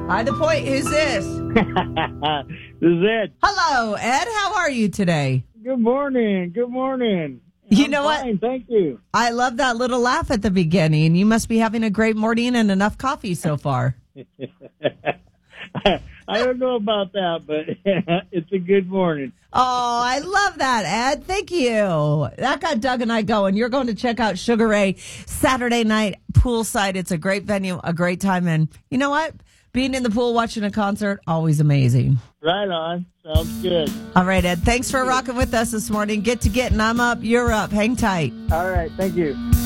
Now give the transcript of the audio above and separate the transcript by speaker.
Speaker 1: Hi, The Point. Who's this?
Speaker 2: This is Ed.
Speaker 1: Hello, Ed. How are you today?
Speaker 2: Good morning. Good morning.
Speaker 1: You know what?
Speaker 2: Fine, thank you.
Speaker 1: I love that little laugh at the beginning. You must be having a great morning and enough coffee so far.
Speaker 2: I don't know about that, but it's a good morning.
Speaker 1: Oh, I love that, Ed. Thank you. That got Doug and I going. You're going to check out Sugar Ray Saturday night poolside. It's a great venue, a great time. And you know what? Being in the pool, watching a concert, always amazing.
Speaker 2: Right on. Sounds good.
Speaker 1: All right, Ed. Thanks for rocking with us this morning. Get to getting. I'm up. You're up. Hang tight.
Speaker 2: All right. Thank you.